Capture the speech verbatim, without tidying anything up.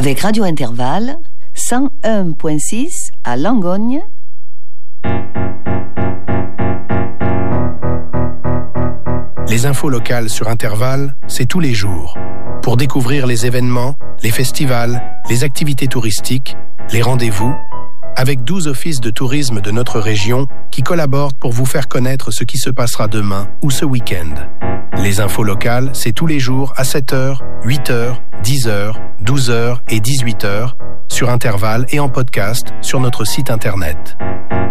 Avec Radio Intervalle, cent un virgule six à Langogne. Les infos locales sur Intervalle, c'est tous les jours. Pour découvrir les événements, les festivals, les activités touristiques, les rendez-vous, avec douze offices de tourisme de notre région qui collaborent pour vous faire connaître ce qui se passera demain ou ce week-end. Les infos locales, c'est tous les jours à sept heures, huit heures, dix heures, douze heures et dix-huit heures, sur Intervalle et en podcast sur notre site internet.